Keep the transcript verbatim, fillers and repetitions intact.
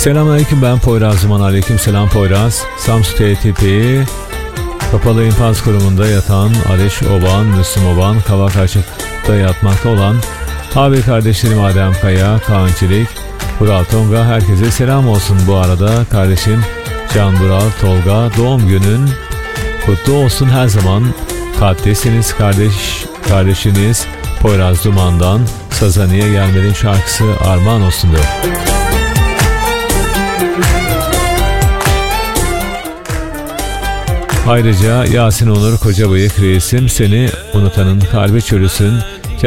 Selamünaleyküm, ben Poyraz Duman. Aleyküm selam Poyraz. Samsun T T P Kapalı İnfaz Kurumu'nda yatan Aliş Oban, Müslüm Oban, Kavak Açık'ta yatmakta olan abi kardeşlerim Adem Kaya, Kaan Çelik, Vural Tonga, herkese selam olsun. Bu arada kardeşim Can Vural Tolga, doğum günün kutlu olsun. Her zaman kalptesiniz kardeş, kardeşiniz Poyraz Duman'dan Sazaniye Gelmedin şarkısı armağan olsun diyor. Ayrıca Yasin Onur Kocabıyık reisim, seni unutanın kalbi çürüsün.